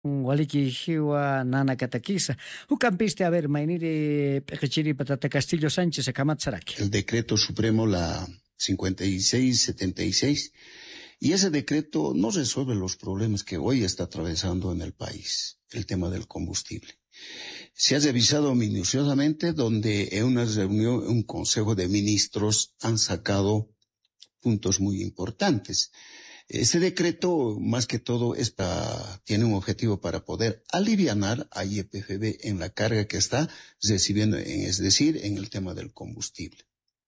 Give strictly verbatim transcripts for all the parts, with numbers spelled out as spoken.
Waliki hiwa nana katakisa. Ucampiste a ver, mainiri pechiri patata Castillo Sánchez a Camatzaraki. El decreto supremo, la cincuenta y seis setenta y seis, y ese decreto no resuelve los problemas que hoy está atravesando en el país, el tema del combustible. Se ha revisado minuciosamente donde en una reunión, un consejo de ministros han sacado puntos muy importantes. Este decreto, más que todo, está, tiene un objetivo para poder alivianar a Y P F B en la carga que está recibiendo, en, es decir, en el tema del combustible.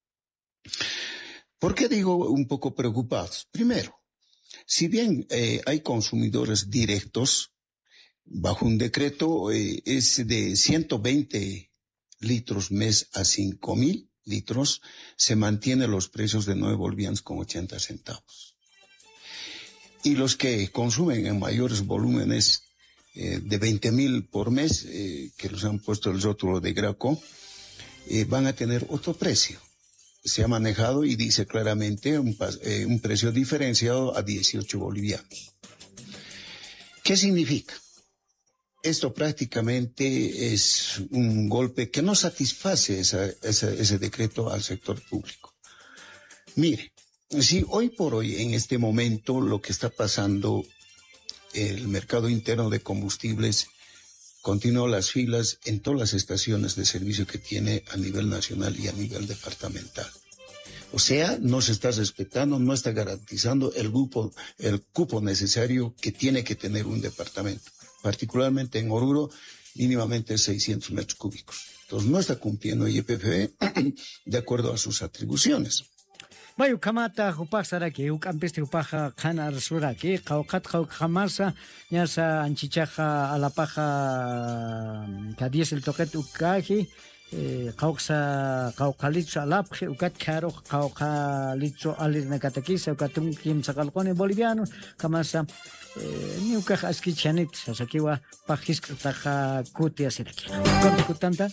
¿Por qué digo un poco preocupados? Primero, si bien eh, hay consumidores directos, bajo un decreto eh, es de ciento veinte litros mes a cinco mil litros, se mantienen los precios de nueve bolivianos con ochenta centavos. Y los que consumen en mayores volúmenes eh, de veinte mil por mes, eh, que los han puesto el rótulo de Graco, eh, van a tener otro precio. Se ha manejado y dice claramente un, eh, un precio diferenciado a dieciocho bolivianos. ¿Qué significa? Esto prácticamente es un golpe que no satisface esa, esa, ese decreto al sector público. Mire, si hoy por hoy, en este momento, lo que está pasando, el mercado interno de combustibles continúa las filas en todas las estaciones de servicio que tiene a nivel nacional y a nivel departamental. O sea, no se está respetando, no está garantizando el grupo, el cupo necesario que tiene que tener un departamento, particularmente en Oruro, mínimamente seiscientos metros cúbicos. Entonces, no está cumpliendo Y P F B de acuerdo a sus atribuciones. Bayu kamata hupasaraki, ucampiste upaja kanar suraki, kaukat kauk jamasa, nyasa anchichaja alapaja kadies el toquet ukaji, kauksa kaukalitzo alapje, ukat karo kaukalitzo alirnakatakisa, ukatum kim sakalcone boliviano, kamasa ni ukaj askichanit, sasakiwa pajisk taja kutia siraki. Corte kutanta.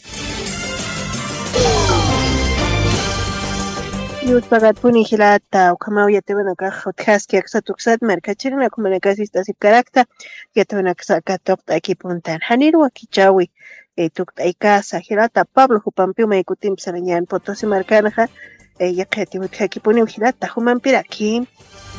Yutpagat puni hilata ukamau yatebana ka hotkaski aksa tuksat merkachirina kumana kasista sipkarakta yatebana ka katokta aquí puntan haniru aquí chawi e tukta ikasa hilata Pablo hupampiu me ikutim sarañan Potosí marcanaja e yakati hutkaki puni hilata humampira aquí